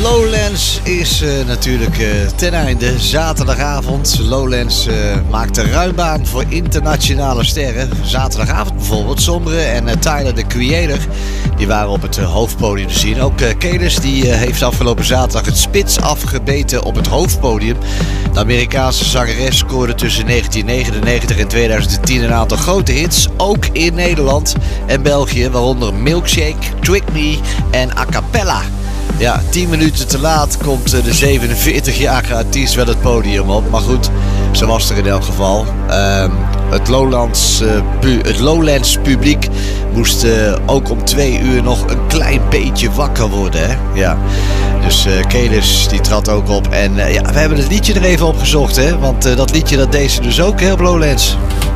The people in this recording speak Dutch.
Lowlands is natuurlijk ten einde. Zaterdagavond. Lowlands maakt de ruimbaan voor internationale sterren. Zaterdagavond bijvoorbeeld. Sombere en Tyler, the Creator. Die waren op het hoofdpodium te zien. Ook Kelis die heeft afgelopen zaterdag het spits afgebeten op het hoofdpodium. De Amerikaanse zangeres scoorde tussen 1999 en 2010 een aantal grote hits. Ook in Nederland en België. Waaronder Milkshake, Trick Me en A Cappella. Ja, 10 minuten te laat komt de 47-jarige artiest wel het podium op. Maar goed, ze was er in elk geval. Het Lowlands publiek moest ook om 2 uur nog een klein beetje wakker worden. Hè? Ja. Dus Kelis die trad ook op. En ja, we hebben het liedje er even opgezocht. Hè? Want dat liedje dat deed ze dus ook, hè, op Lowlands.